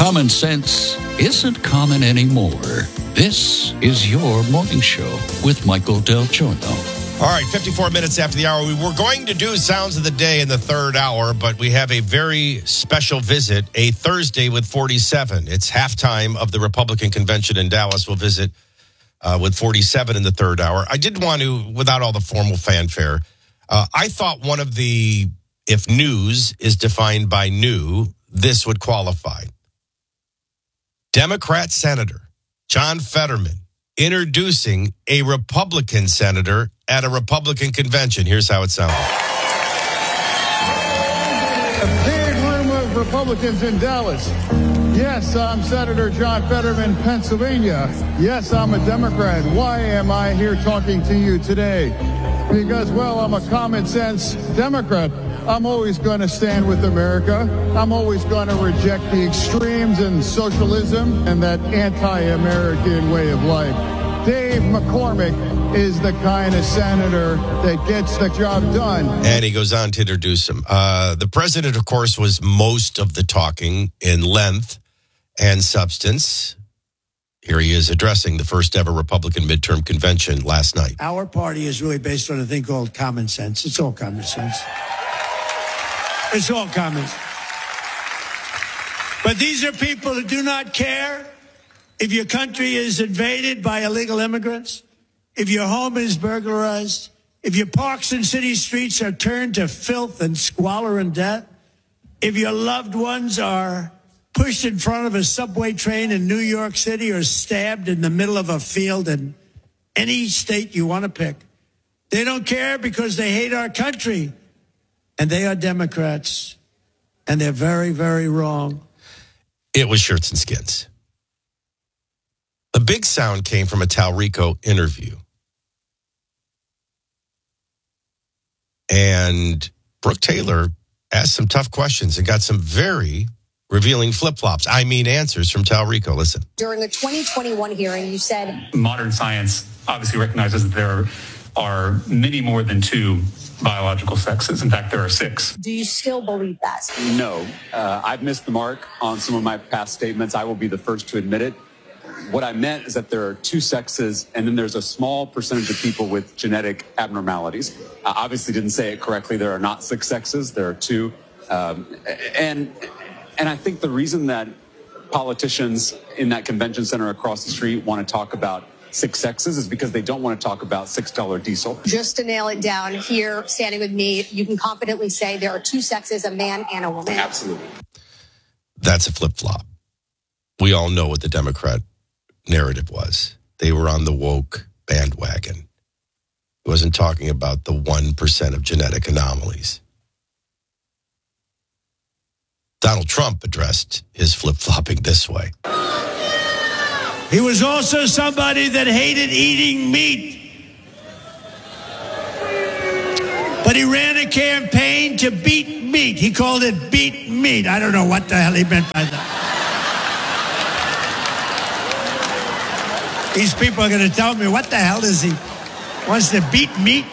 Common sense isn't common anymore. This is your morning show with Michael Del Giorno. All right, 54 minutes after the hour. We were going to do Sounds of the Day in the third hour, but we have a very special visit, a Thursday with 47. It's halftime of the Republican convention in Dallas. We'll visit with 47 in the third hour. I did want to, without all the formal fanfare, I thought one of the, if news is defined by new, this would qualify. Democrat Senator John Fetterman introducing a Republican senator at a Republican convention. Here's how it sounded. A big room of Republicans in Dallas. Yes, I'm Senator John Fetterman, Pennsylvania. Yes, I'm a Democrat. Why am I here talking to you today? Because, well, I'm a common sense Democrat. I'm always going to stand with America. I'm always going to reject the extremes and socialism and that anti-American way of life. Dave McCormick is the kind of senator that gets the job done. And he goes on to introduce him. The president, of course, was most of the talking in length and substance. Here he is addressing the first ever Republican midterm convention last night. Our party is really based on a thing called common sense. It's all common sense. It's all common. But these are people who do not care if your country is invaded by illegal immigrants, if your home is burglarized, if your parks and city streets are turned to filth and squalor and death, if your loved ones are pushed in front of a subway train in New York City or stabbed in the middle of a field in any state you want to pick. They don't care because they hate our country. And they are Democrats. And they're very, very wrong. It was shirts and skins. The big sound came from a Talrico interview. And Brooke Taylor asked some tough questions and got some very revealing flip-flops. I mean answers from Talrico. Listen. During a 2021 hearing, you said... Modern science obviously recognizes that there are many more than two biological sexes. In fact, there are 6. Do you still believe that? No. I've missed the mark on some of my past statements. I will be the first to admit it. What I meant is that there are 2 sexes, and then there's a small percentage of people with genetic abnormalities. I obviously didn't say it correctly. There are not 6 sexes. There are 2. And I think the reason that politicians in that convention center across the street want to talk about 6 sexes is because they don't want to talk about $6 diesel. Just to nail it down here, standing with me, you can confidently say there are 2 sexes, a man and a woman. Absolutely. That's a flip-flop. We all know what the Democrat narrative was. They were on the woke bandwagon. He wasn't talking about the 1% of genetic anomalies. Donald Trump addressed his flip-flopping this way. He was also somebody that hated eating meat. But he ran a campaign to beat meat. He called it beat meat. I don't know what the hell he meant by that. These people are going to tell me, what the hell is he? Wants to beat meat?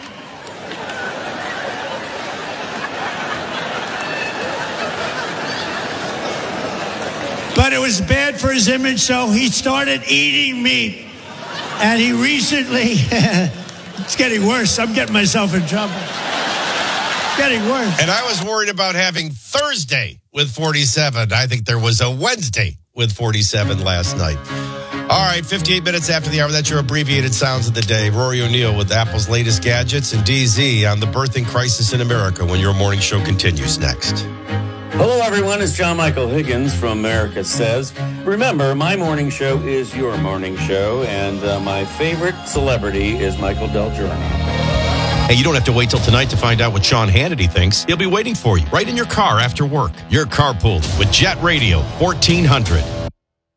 But it was bad for his image, so he started eating meat. And he recently, it's getting worse. I'm getting myself in trouble. It's getting worse. And I was worried about having Thursday with 47. I think there was a Wednesday with 47 last night. All right, 58 minutes after the hour. That's your abbreviated Sounds of the Day. Rory O'Neill with Apple's latest gadgets and DZ on the birthing crisis in America when your morning show continues next. Hello, everyone. It's John Michael Higgins from America Says. Remember, my morning show is your morning show, and my favorite celebrity is Michael Del Giorno. Hey, you don't have to wait till tonight to find out what Sean Hannity thinks. He'll be waiting for you right in your car after work. You're carpooling with Jet Radio 1400.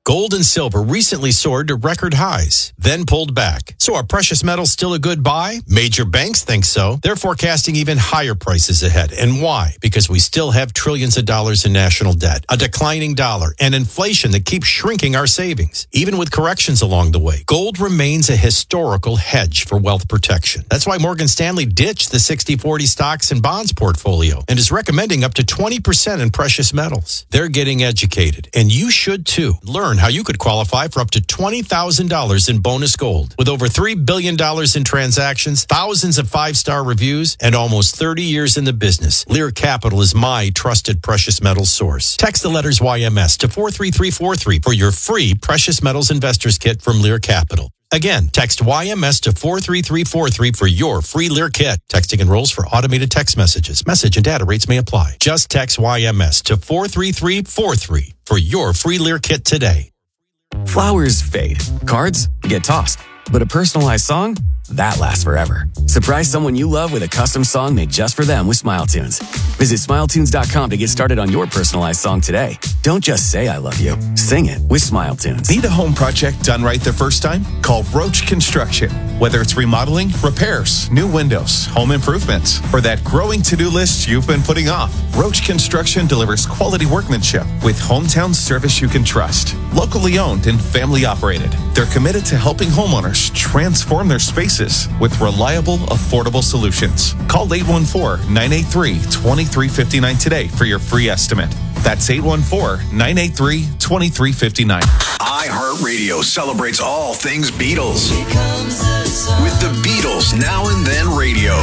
Gold and silver recently soared to record highs, then pulled back. So are precious metals still a good buy? Major banks think so. They're forecasting even higher prices ahead. And why? Because we still have trillions of dollars in national debt, a declining dollar, and inflation that keeps shrinking our savings. Even with corrections along the way, gold remains a historical hedge for wealth protection. That's why Morgan Stanley ditched the 60-40 stocks and bonds portfolio and is recommending up to 20% in precious metals. They're getting educated, and you should too. Learn how you could qualify for up to $20,000 in bonus gold. With over $3 billion in transactions, thousands of 5-star reviews, and almost 30 years in the business, Lear Capital is my trusted precious metals source. Text the letters YMS to 43343 for your free Precious Metals Investors Kit from Lear Capital. Again, text YMS to 43343 for your free Lear kit. Texting enrolls for automated text messages. Message and data rates may apply. Just text YMS to 43343 for your free Lear kit today. Flowers fade. Cards get tossed. But a personalized song? That lasts forever. Surprise someone you love with a custom song made just for them with SmileTunes. Visit SmileTunes.com to get started on your personalized song today. Don't just say I love you. Sing it with SmileTunes. Need a home project done right the first time? Call Roach Construction. Whether it's remodeling, repairs, new windows, home improvements, or that growing to-do list you've been putting off, Roach Construction delivers quality workmanship with hometown service you can trust. Locally owned and family operated, they're committed to helping homeowners transform their spaces with reliable, affordable solutions. Call 814-983-2359 today for your free estimate. That's 814-983-2359. iHeartRadio celebrates all things Beatles. With the Beatles Now and Then Radio.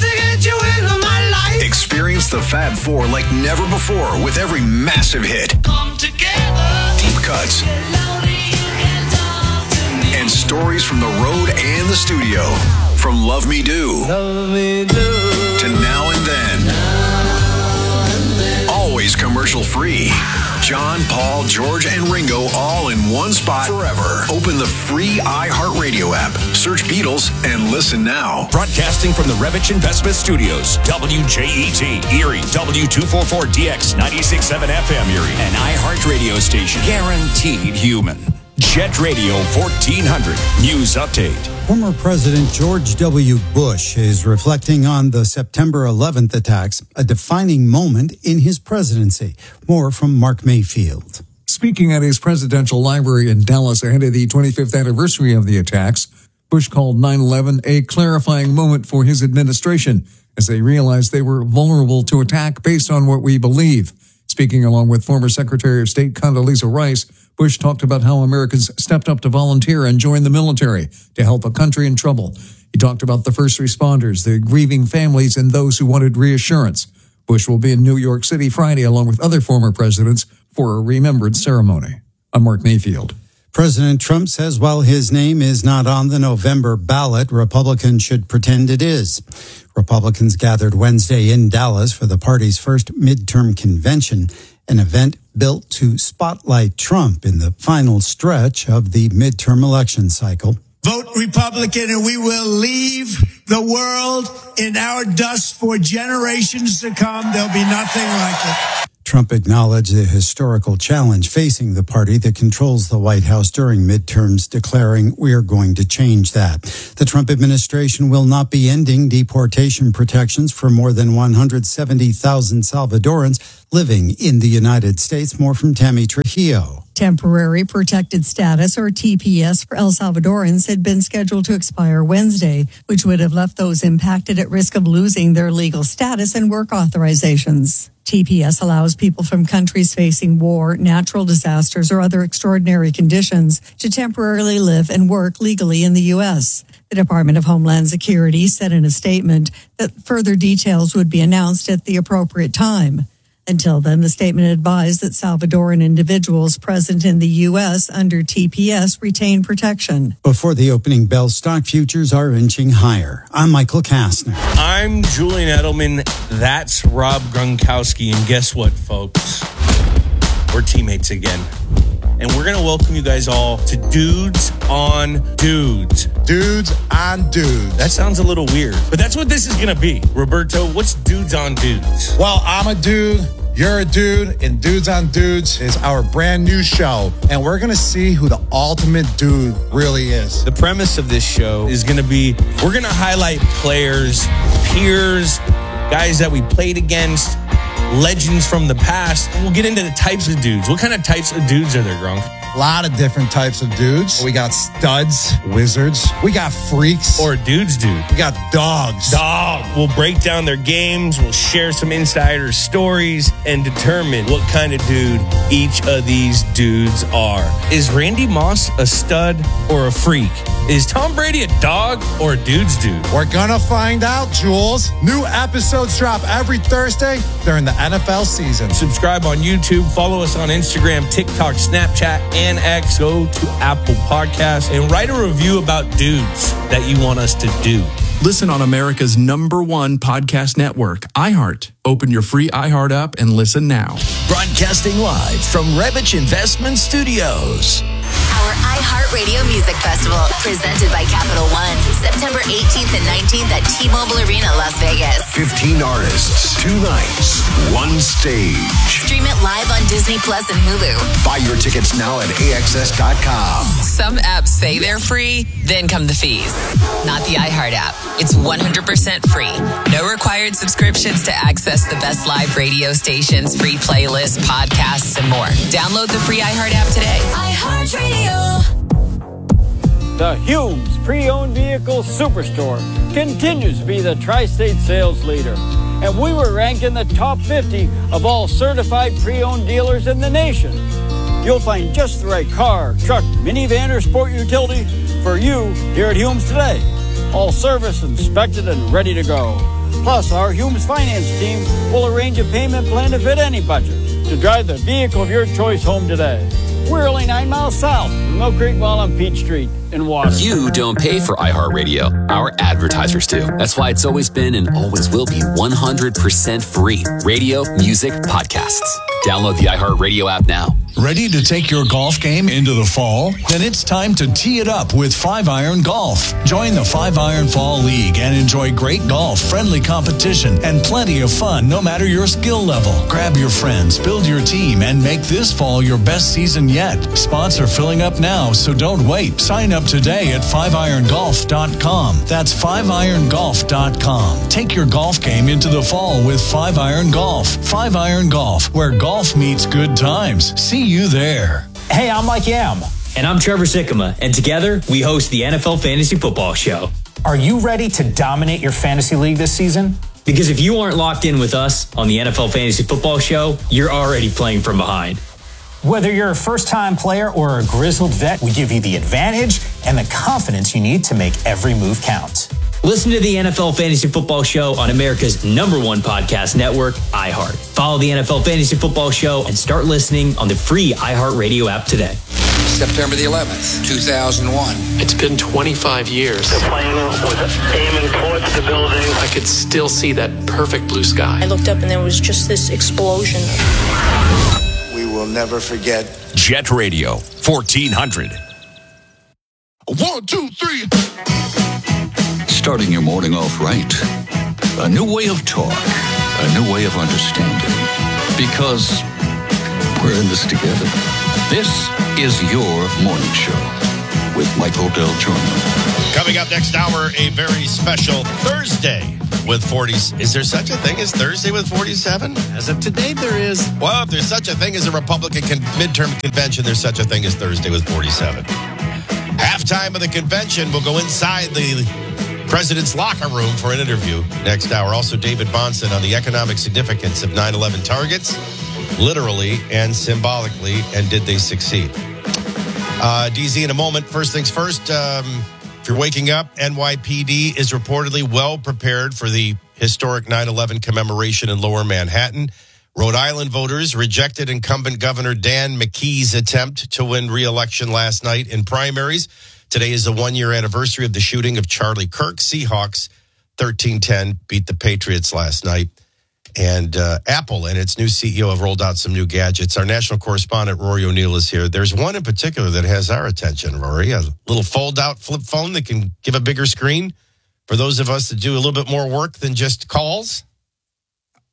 Experience the Fab Four like never before with every massive hit. Come together. Deep cuts. And stories from the road and the studio. From Love Me Do, to Now and Then. Always commercial free. John, Paul, George, and Ringo all in one spot forever. Open the free iHeartRadio app. Search Beatles and listen now. Broadcasting from the Revich Investment Studios, WJET, Erie, W244DX, 96.7 FM Erie, an iHeartRadio station. Guaranteed human. Jet Radio 1400 News Update. Former President George W. Bush is reflecting on the September 11th attacks, a defining moment in his presidency. More from Mark Mayfield. Speaking at his presidential library in Dallas ahead of the 25th anniversary of the attacks, Bush called 9/11 a clarifying moment for his administration as they realized they were vulnerable to attack based on what we believe. Speaking along with former Secretary of State Condoleezza Rice, Bush talked about how Americans stepped up to volunteer and join the military to help a country in trouble. He talked about the first responders, the grieving families, and those who wanted reassurance. Bush will be in New York City Friday along with other former presidents for a remembrance ceremony. I'm Mark Mayfield. President Trump says while his name is not on the November ballot, Republicans should pretend it is. Republicans gathered Wednesday in Dallas for the party's first midterm convention, an event built to spotlight Trump in the final stretch of the midterm election cycle. Vote Republican and we will leave the world in our dust for generations to come. There'll be nothing like it. Trump acknowledged the historical challenge facing the party that controls the White House during midterms, declaring, "We are going to change that." The Trump administration will not be ending deportation protections for more than 170,000 Salvadorans living in the United States. More from Tammy Trujillo. Temporary protected status, or TPS, for El Salvadorans had been scheduled to expire Wednesday, which would have left those impacted at risk of losing their legal status and work authorizations. TPS allows people from countries facing war, natural disasters, or other extraordinary conditions to temporarily live and work legally in the U.S. The Department of Homeland Security said in a statement that further details would be announced at the appropriate time. Until then, the statement advised that Salvadoran individuals present in the U.S. under TPS retain protection. Before the opening bell, stock futures are inching higher. I'm Michael Kastner. I'm Julian Edelman. That's Rob Gronkowski. And guess what, folks? We're teammates again. And we're going to welcome you guys all to Dudes on Dudes. Dudes on Dudes. That sounds a little weird, but that's what this is going to be. Roberto, what's Dudes on Dudes? Well, I'm a dude You're a Dude, and Dudes on Dudes is our brand new show, and we're going to see who the ultimate dude really is. The premise of this show is going to be, we're going to highlight players, peers, guys that we played against, legends from the past. We'll get into the types of dudes. What kind of types of dudes are there, Gronk? A lot of different types of dudes. We got studs, wizards. We got freaks. Or dudes, dude. We got dogs. We'll break down their games. We'll share some insider stories and determine what kind of dude each of these dudes are. Is Randy Moss a stud or a freak? Is Tom Brady a dog or a dude's dude? We're gonna find out, Jules. New episodes drop every Thursday during the NFL season. Subscribe on YouTube. Follow us on Instagram, TikTok, Snapchat, and X. Go to Apple Podcasts and write a review about dudes that you want us to do. Listen on America's #1 podcast network, iHeart. Open your free iHeart app and listen now. Broadcasting live from Revich Investment Studios. Our iHeartRadio Music Festival, presented by Capital One, September 18th and 19th at T-Mobile Arena, Las Vegas. 15 artists, 2 nights, 1 stage. Stream it live on Disney Plus and Hulu. Buy your tickets now at AXS.com. Some apps say they're free, then come the fees. Not the iHeart app. It's 100% free. No required subscriptions to access the best live radio stations, free playlists, podcasts, and more. Download the free iHeart app today. iHeartRadio. The Humes Pre-Owned Vehicle Superstore continues to be the tri-state sales leader. And we were ranked in the top 50 of all certified pre-owned dealers in the nation. You'll find just the right car, truck, minivan, or sport utility for you here at Humes today. All service inspected and ready to go. Plus, our Humes Finance team will arrange a payment plan to fit any budget to drive the vehicle of your choice home today. We're only 9 miles south from Mill Creek Mall on Peach Street in Water. You don't pay for iHeartRadio. Our advertisers do. That's why it's always been and always will be 100% free. Radio, music, podcasts. Download the iHeartRadio app now. Ready to take your golf game into the fall? Then it's time to tee it up with 5-Iron Golf. Join the 5-Iron Fall League and enjoy great golf, friendly competition, and plenty of fun no matter your skill level. Grab your friends, build your team, and make this fall your best season yet. Spots are filling up now, so don't wait. Sign up today at 5irongolf.com. That's 5irongolf.com. Take your golf game into the fall with 5-Iron Golf. 5-Iron Golf, where golf meets good times. See you there. Hey, I'm Mike Yam. And I'm Trevor Sikkema. And together, we host the NFL Fantasy Football Show. Are you ready to dominate your fantasy league this season? Because if you aren't locked in with us on the NFL Fantasy Football Show, you're already playing from behind. Whether you're a first-time player or a grizzled vet, we give you the advantage and the confidence you need to make every move count. Listen to the NFL Fantasy Football Show on America's #1 podcast network, iHeart. Follow the NFL Fantasy Football Show and start listening on the free iHeartRadio app today. September the 11th, 2001. It's been 25 years. The plane was aiming towards the building. I could still see that perfect blue sky. I looked up and there was just this explosion. We will never forget. Jet Radio, 1400. 1, 2, 3. Starting your morning off right. A new way of talk. A new way of understanding. Because we're in this together. This is your morning show with Michael Del Giorno. Coming up next hour, a very special Thursday with 40s. Is there such a thing as Thursday with 47? As of today, there is. Well, if there's such a thing as a Republican midterm convention, there's such a thing as Thursday with 47. Halftime of the convention, we'll go inside the president's locker room for an interview next hour. Also, David Bahnsen on the economic significance of 9/11 targets, literally and symbolically, and did they succeed? DZ in a moment. First things first, if you're waking up, NYPD is reportedly well prepared for the historic 9/11 commemoration in Lower Manhattan. Rhode Island voters rejected incumbent Governor Dan McKee's attempt to win re-election last night in primaries. Today is the one-year anniversary of the shooting of Charlie Kirk. Seahawks 13-10 beat the Patriots last night. And Apple and its new CEO have rolled out some new gadgets. Our national correspondent, Rory O'Neill, is here. There's one in particular that has our attention, Rory. A little fold-out flip phone that can give a bigger screen for those of us that do a little bit more work than just calls.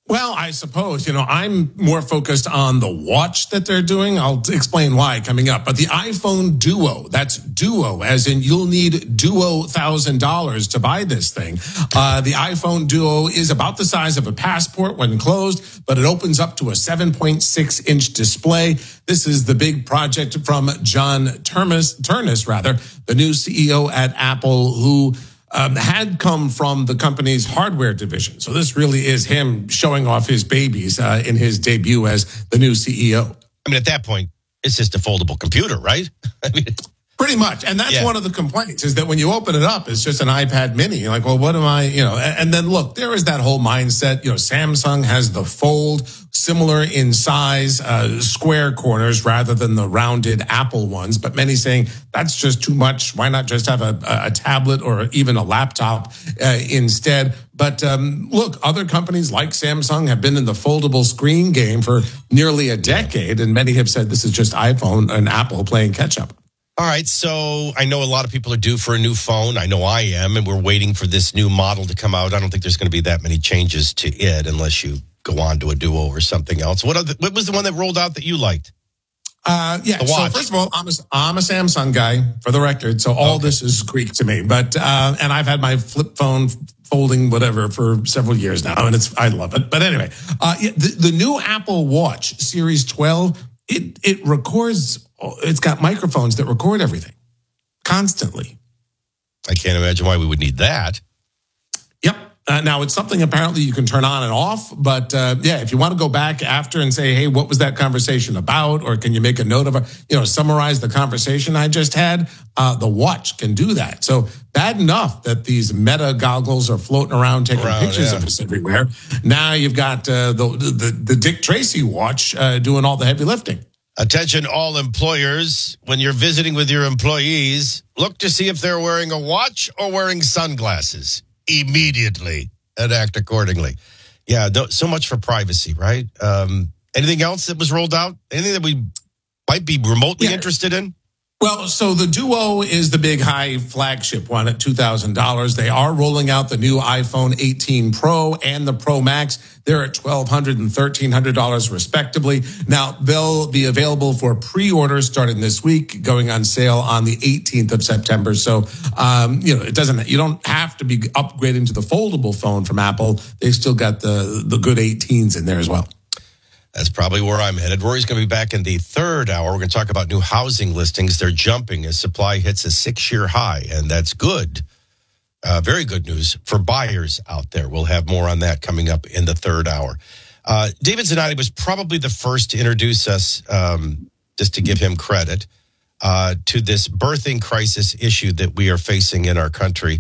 Well, I suppose, I'm more focused on the watch that they're doing. I'll explain why coming up. But the iPhone Duo, that's Duo, as in you'll need Duo $1,000 to buy this thing. The iPhone Duo is about the size of a passport when closed, but it opens up to a 7.6-inch display. This is the big project from John Ternus, the new CEO at Apple, who had come from the company's hardware division. So this really is him showing off his babies in his debut as the new CEO. I mean, at that point, it's just a foldable computer, right? I mean, pretty much. And that's one of the complaints is that when you open it up, it's just an iPad mini. You're like, well, what am I, and then look, there is that whole mindset. Samsung has the Fold, similar in size, square corners rather than the rounded Apple ones. But many saying that's just too much. Why not just have a tablet or even a laptop instead? But look, other companies like Samsung have been in the foldable screen game for nearly a decade. And many have said this is just iPhone and Apple playing catch up. All right, so I know a lot of people are due for a new phone. I know I am, and we're waiting for this new model to come out. I don't think there's going to be that many changes to it unless you go on to a Duo or something else. What was the one that rolled out that you liked? So first of all, I'm a Samsung guy, for the record, so all this is Greek to me. But and I've had my flip phone folding whatever for several years now, and I love it. But anyway, the new Apple Watch Series 12, it records. It's got microphones that record everything constantly. I can't imagine why we would need that. Yep. Now, it's something apparently you can turn on and off. But if you want to go back after and say, hey, what was that conversation about? Or can you make a note of it, summarize the conversation I just had? The watch can do that. So bad enough that these Meta goggles are floating around taking pictures of us everywhere. Now you've got the Dick Tracy watch doing all the heavy lifting. Attention all employers, when you're visiting with your employees, look to see if they're wearing a watch or wearing sunglasses immediately and act accordingly. Yeah, so much for privacy, right? Anything else that was rolled out? Anything that we might be remotely interested in? Well, so the Duo is the big high flagship one at $2,000. They are rolling out the new iPhone 18 Pro and the Pro Max. They're at $1,200 and $1,300 respectively. Now, they'll be available for pre-order starting this week, going on sale on the 18th of September. So, you don't have to be upgrading to the foldable phone from Apple. They've still got the good 18s in there as well. That's probably where I'm headed. Rory's going to be back in the third hour. We're going to talk about new housing listings. They're jumping as supply hits a 6-year high, and that's good. Very good news for buyers out there. We'll have more on that coming up in the third hour. David Zanotti was probably the first to introduce us, just to give him credit, to this birthing crisis issue that we are facing in our country.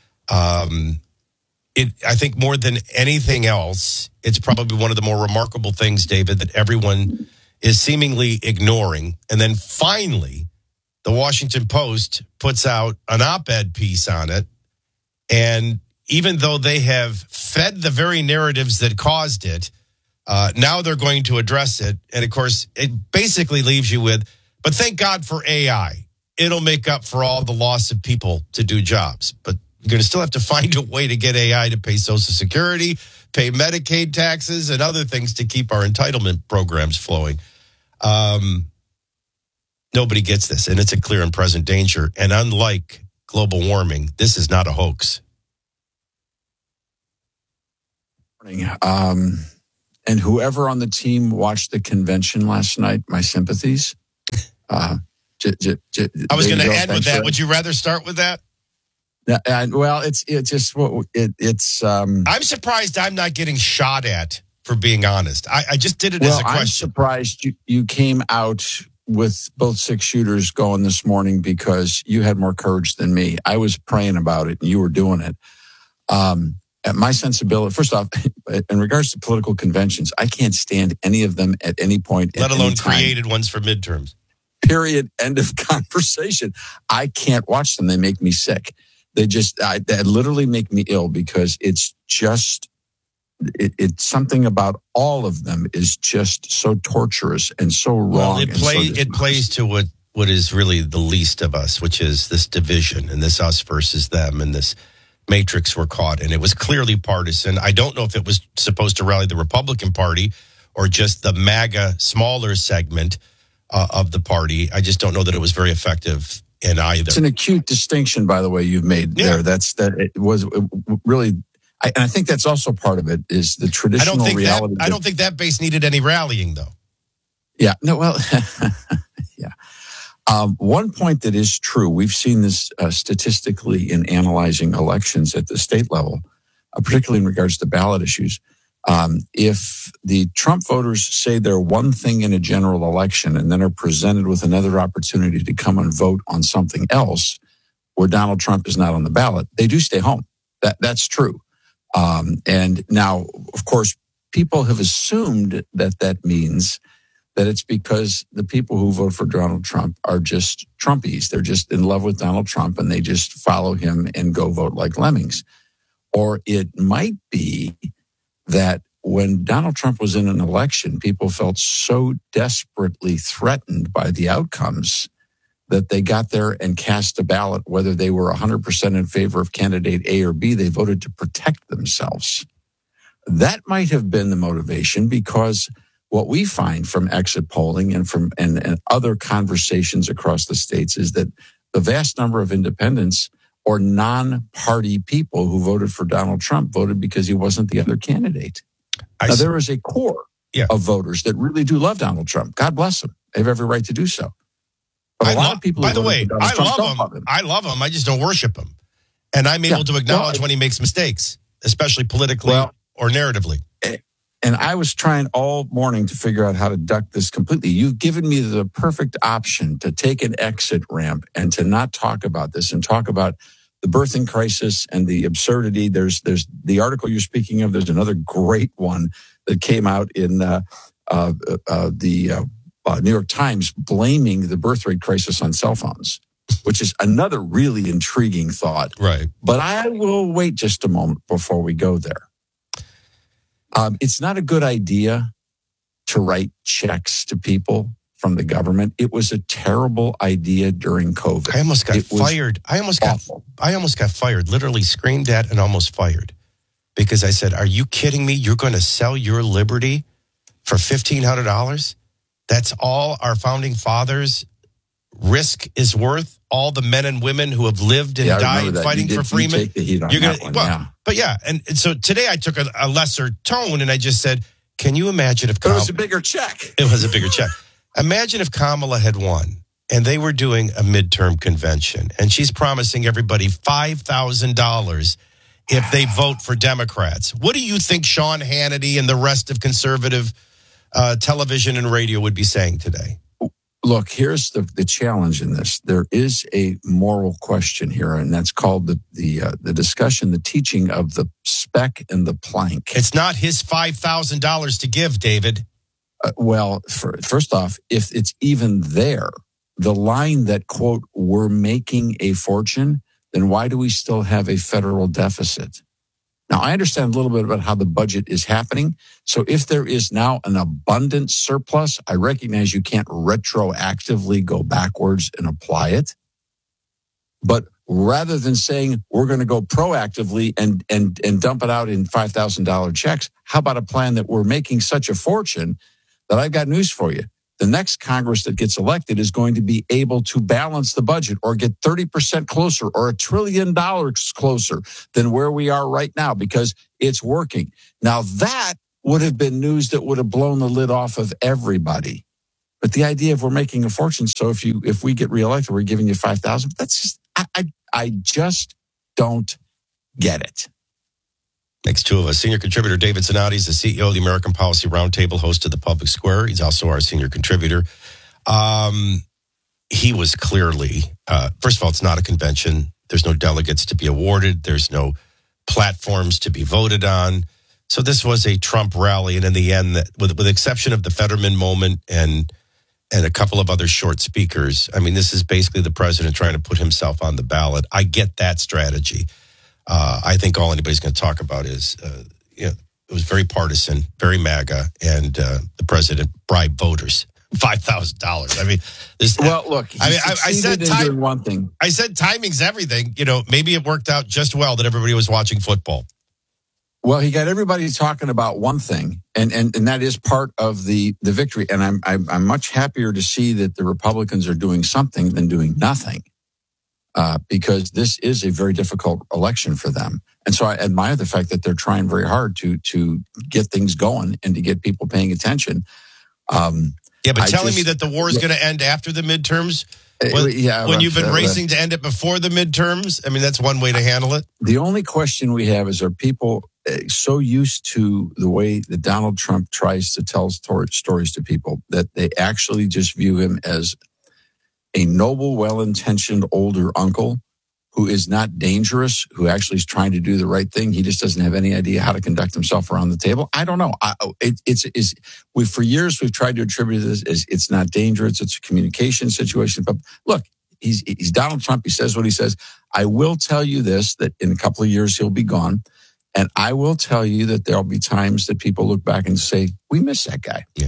I think more than anything else, it's probably one of the more remarkable things, David, that everyone is seemingly ignoring. And then finally, the Washington Post puts out an op-ed piece on it. And even though they have fed the very narratives that caused it, now they're going to address it. And of course, it basically leaves you with, but thank God for AI. It'll make up for all the loss of people to do jobs. But you're going to still have to find a way to get AI to pay Social Security, pay Medicaid taxes, and other things to keep our entitlement programs flowing. Nobody gets this, and it's a clear and present danger. And unlike global warming, this is not a hoax. And whoever on the team watched the convention last night, my sympathies. I was going to end with that. Would you rather start with that? Well, it's I'm surprised I'm not getting shot at, for being honest. I just did it as a question. I'm surprised you came out with both 6 shooters going this morning because you had more courage than me. I was praying about it and you were doing it. At my sensibility, first off, in regards to political conventions, I can't stand any of them at any point. Let alone created ones for midterms. Period. End of conversation. I can't watch them. They make me sick. They literally make me ill because it's just, it's something about all of them is just so torturous and so wrong. Well, it plays to what is really the least of us, which is this division and this us versus them and this matrix we're caught in. It was clearly partisan. I don't know if it was supposed to rally the Republican Party or just the MAGA smaller segment of the party. I just don't know that it was very effective in either. It's an acute distinction, by the way, you've made there. It was really, I think that's also part of it is the traditional reality. I don't think that base needed any rallying, though. Yeah, no, well, yeah. One point that is true, we've seen this statistically in analyzing elections at the state level, particularly in regards to ballot issues. If the Trump voters say they're one thing in a general election and then are presented with another opportunity to come and vote on something else where Donald Trump is not on the ballot, they do stay home. That's true. And now, of course, people have assumed that means that it's because the people who vote for Donald Trump are just Trumpies. They're just in love with Donald Trump and they just follow him and go vote like lemmings. Or it might be that when Donald Trump was in an election, people felt so desperately threatened by the outcomes that they got there and cast a ballot, whether they were 100% in favor of candidate A or B, they voted to protect themselves. That might have been the motivation, because what we find from exit polling and from and other conversations across the states is that the vast number of independents or non-party people who voted for Donald Trump voted because he wasn't the other candidate. Now, there is a core of voters that really do love Donald Trump. God bless them. They have every right to do so. But a lot of people, by the way, I love him. I love him. I just don't worship him. And I'm able to acknowledge when he makes mistakes, especially politically or narratively. And I was trying all morning to figure out how to duck this completely. You've given me the perfect option to take an exit ramp and to not talk about this and talk about the birthing crisis and the absurdity. There's the article you're speaking of. There's another great one that came out in the New York Times blaming the birth rate crisis on cell phones, which is another really intriguing thought. Right. But I will wait just a moment before we go there. It's not a good idea to write checks to people from the government. It was a terrible idea during COVID. I almost got fired. I almost got fired, literally screamed at and almost fired, because I said, "Are you kidding me? You're going to sell your liberty for $1,500? That's all our founding fathers' risk is worth. All the men and women who have lived and died fighting for freedom." But yeah, and so today I took a lesser tone and I just said, "Can you imagine if it was a bigger check?" It was a bigger check. Imagine if Kamala had won and they were doing a midterm convention and she's promising everybody $5,000 if they vote for Democrats. What do you think Sean Hannity and the rest of conservative television and radio would be saying today? Look, here's the challenge in this. There is a moral question here, and that's called the discussion, the teaching of the speck and the plank. It's not his $5,000 to give, David. First off, if it's even there, the line that, quote, "we're making a fortune," then why do we still have a federal deficit? Now, I understand a little bit about how the budget is happening. So if there is now an abundant surplus, I recognize you can't retroactively go backwards and apply it. But rather than saying we're going to go proactively and dump it out in $5,000 checks, how about a plan that we're making such a fortune that I've got news for you. The next Congress that gets elected is going to be able to balance the budget or get 30% closer or $1 trillion closer than where we are right now because it's working. Now that would have been news that would have blown the lid off of everybody. But the idea of we're making a fortune, so if we get reelected, we're giving you $5,000. That's just I just don't get it. Makes two of us. Senior contributor David Zanotti is the CEO of the American Policy Roundtable, host of the Public Square. He's also our senior contributor. He was clearly, first of all, it's not a convention. There's no delegates to be awarded. There's no platforms to be voted on. So this was a Trump rally. And in the end, with the exception of the Fetterman moment and a couple of other short speakers, I mean, this is basically the president trying to put himself on the ballot. I get that strategy. I think all anybody's going to talk about is, it was very partisan, very MAGA, and the president bribed voters $5,000. I mean, well, look. I said doing one thing. I said timing's everything. Maybe it worked out just well that everybody was watching football. Well, he got everybody talking about one thing, and that is part of the victory. And I'm much happier to see that the Republicans are doing something than doing nothing, because this is a very difficult election for them. And so I admire the fact that they're trying very hard to get things going and to get people paying attention. But telling me that the war is going to end after the midterms, when you've been racing to end it before the midterms, I mean, that's one way to handle it. The only question we have is, are people so used to the way that Donald Trump tries to tell stories to people that they actually just view him as a noble, well-intentioned older uncle who is not dangerous, who actually is trying to do the right thing. He just doesn't have any idea how to conduct himself around the table. I don't know. For years we've tried to attribute this as it's not dangerous. It's a communication situation. But look, he's Donald Trump. He says what he says. I will tell you this, that in a couple of years he'll be gone. And I will tell you that there'll be times that people look back and say, we miss that guy. Yeah.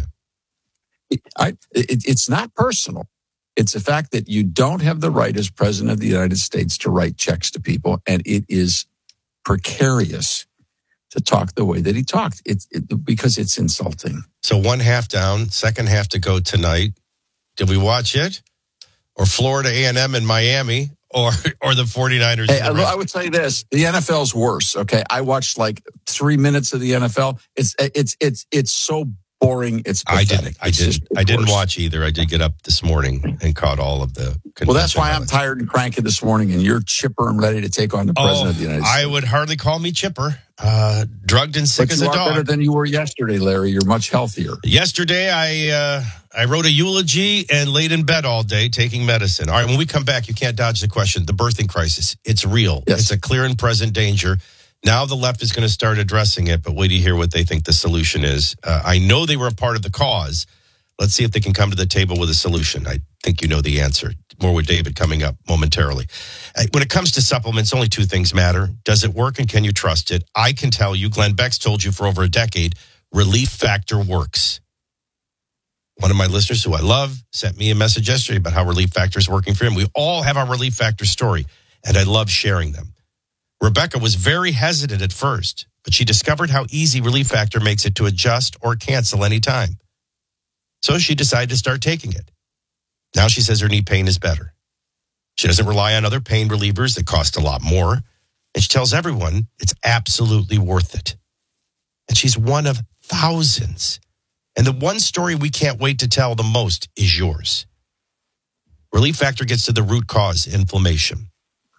It's not personal. It's the fact that you don't have the right as president of the United States to write checks to people. And it is precarious to talk the way that he talked because it's insulting. So one half down, second half to go tonight. Did we watch it? Or Florida A&M in Miami? Or the 49ers? Hey, I would say this: the NFL's worse. Okay, I watched like 3 minutes of the NFL. It's so boring. It's pathetic. I didn't watch either. I did get up this morning and caught all of the. Well, that's why I'm tired and cranky this morning, and you're chipper and ready to take on the president of the United States. I would hardly call me chipper. Drugged and sick as a dog. You are better than you were yesterday, Larry. You're much healthier. Yesterday, I wrote a eulogy and laid in bed all day taking medicine. All right, when we come back, you can't dodge the question. The birthing crisis, it's real. Yes. It's a clear and present danger. Now the left is going to start addressing it, but wait to hear what they think the solution is. I know they were a part of the cause. Let's see if they can come to the table with a solution. I think you know the answer. More with David coming up momentarily. When it comes to supplements, only two things matter. Does it work and can you trust it? I can tell you, Glenn Beck's told you for over a decade, Relief Factor works. One of my listeners who I love sent me a message yesterday about how Relief Factor is working for him. We all have our Relief Factor story, and I love sharing them. Rebecca was very hesitant at first, but she discovered how easy Relief Factor makes it to adjust or cancel anytime. So she decided to start taking it. Now she says her knee pain is better. She doesn't rely on other pain relievers that cost a lot more. And she tells everyone it's absolutely worth it. And she's one of thousands. And the one story we can't wait to tell the most is yours. Relief Factor gets to the root cause, inflammation.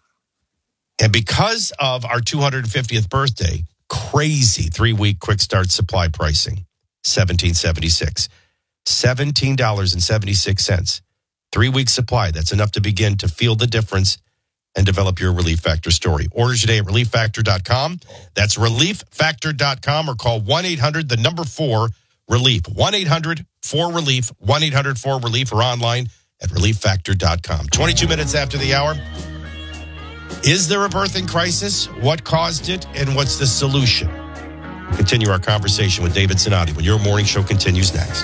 And because of our 250th birthday, crazy 3-week quick start supply pricing, $17.76. $17.76. 3-week supply. That's enough to begin to feel the difference and develop your Relief Factor story. Order today at ReliefFactor.com. That's ReliefFactor.com or call 1-800-4-RELIEF. 1-800-4-RELIEF. 1-800-4-RELIEF or online at ReliefFactor.com. 22 minutes after the hour. Is there a birthing crisis? What caused it? And what's the solution? We'll continue our conversation with David Sinati when your morning show continues next.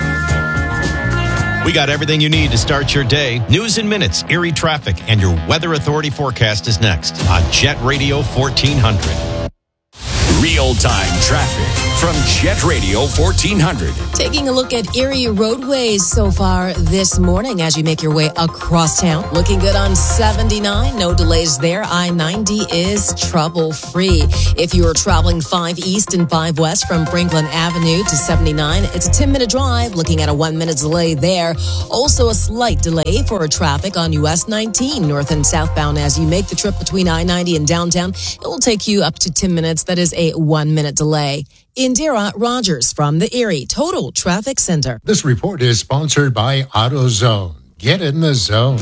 We got everything you need to start your day. News in minutes, Erie traffic, and your Weather Authority forecast is next on Jet Radio 1400. Real-time traffic from Jet Radio 1400. Taking a look at Erie roadways so far this morning as you make your way across town. Looking good on 79. No delays there. I-90 is trouble-free. If you are traveling 5 East and 5 West from Franklin Avenue to 79, it's a 10-minute drive. Looking at a 1-minute delay there. Also a slight delay for traffic on US 19 north and southbound as you make the trip between I-90 and downtown. It will take you up to 10 minutes. That is a 1-minute delay. Indira Rogers from the Erie Total Traffic Center. This report is sponsored by AutoZone. Get in the zone.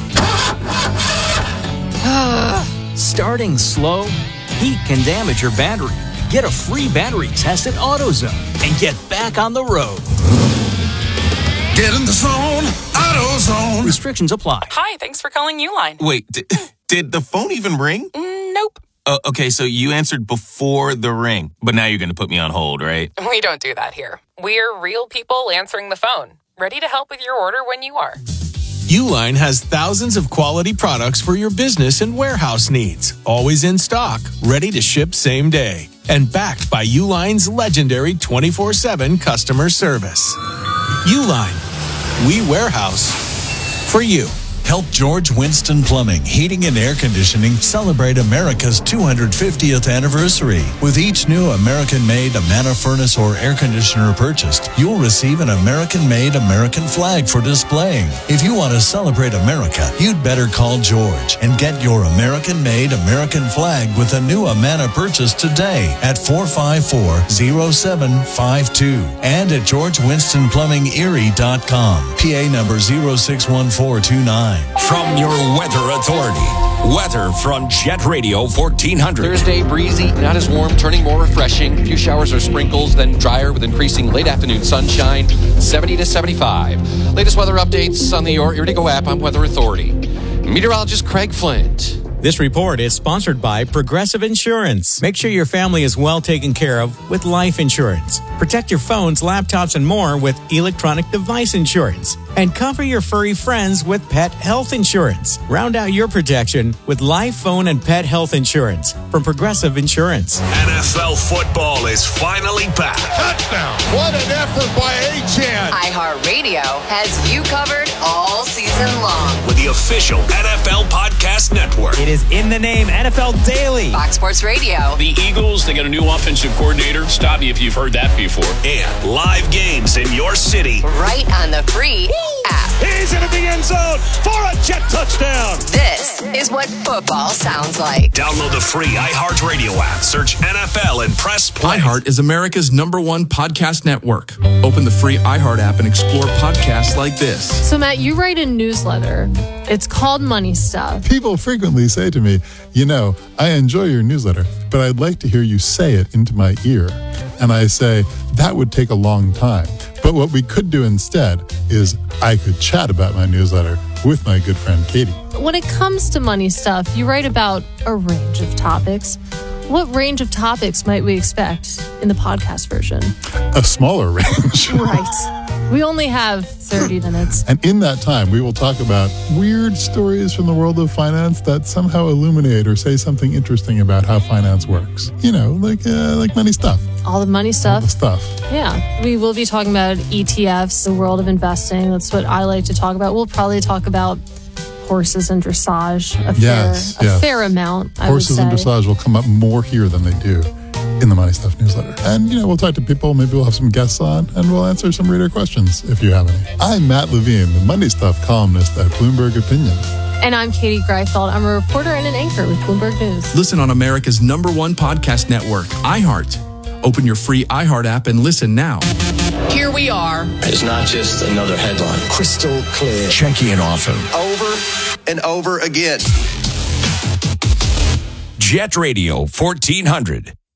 Starting slow? Heat can damage your battery. Get a free battery test at AutoZone and get back on the road. Get in the zone. AutoZone. Restrictions apply. Hi, thanks for calling Uline. Wait, did the phone even ring? Nope. Okay, so you answered before the ring, but now you're going to put me on hold, right? We don't do that here. We're real people answering the phone. ready to help with your order when you are. Uline has thousands of quality products for your business and warehouse needs. Always in stock, ready to ship same day. And backed by Uline's legendary 24/7 customer service. Uline. We warehouse for you. Help George Winston Plumbing, Heating and Air Conditioning celebrate America's 250th anniversary. With each new American-made Amana furnace or air conditioner purchased, you'll receive an American-made American flag for displaying. If you want to celebrate America, you'd better call George and get your American-made American flag with a new Amana purchase today at 454-0752 and at GeorgeWinstonPlumbingErie.com. PA number 061429. From your Weather Authority. Weather from Jet Radio 1400. Thursday, breezy, not as warm, turning more refreshing. A few showers or sprinkles, then drier with increasing late afternoon sunshine, 70 to 75. Latest weather updates on the Your Ear to Go app on Weather Authority. Meteorologist Craig Flint. This report is sponsored by Progressive Insurance. Make sure your family is well taken care of with life insurance. Protect your phones, laptops, and more with electronic device insurance. And cover your furry friends with pet health insurance. Round out your protection with life, phone, and pet health insurance from Progressive Insurance. NFL football is finally back. Touchdown. What an effort by Achane. iHeartRadio has you covered all season long. With the official NFL Podcast Network. It is in the name, NFL Daily. Fox Sports Radio. The Eagles, they got a new offensive coordinator. Stop me if you've heard that before. And live games in your city. Right on the free app. He's into the end zone for a Jet touchdown. This is what football sounds like. Download the free iHeartRadio app. Search NFL and press play. iHeart is America's #1 podcast network. Open the free iHeart app and explore podcasts like this. So, Matt, you write a newsletter. It's called Money Stuff. People frequently say to me, you know, I enjoy your newsletter, but I'd like to hear you say it into my ear. And I say, that would take a long time. But what we could do instead is I could chat about my newsletter with my good friend Katie. When it comes to money stuff, you write about a range of topics. What range of topics might we expect in the podcast version? A smaller range. Right. We only have 30 minutes. And in that time, we will talk about weird stories from the world of finance that somehow illuminate or say something interesting about how finance works. You know, like money stuff. All the money stuff. All the stuff. Yeah. We will be talking about ETFs, the world of investing. That's what I like to talk about. We'll probably talk about horses and dressage a fair amount, I would say. Horses and dressage will come up more here than they do in the Money Stuff newsletter. And, you know, we'll talk to people, maybe we'll have some guests on, and we'll answer some reader questions if you have any. I'm Matt Levine, the Money Stuff columnist at Bloomberg Opinion. And I'm Katie Greifeld. I'm a reporter and an anchor with Bloomberg News. Listen on America's #1 podcast network, iHeart. Open your free iHeart app and listen now. Here we are. It's not just another headline. Crystal clear. Checking it often. Over and over again. Jet Radio 1400.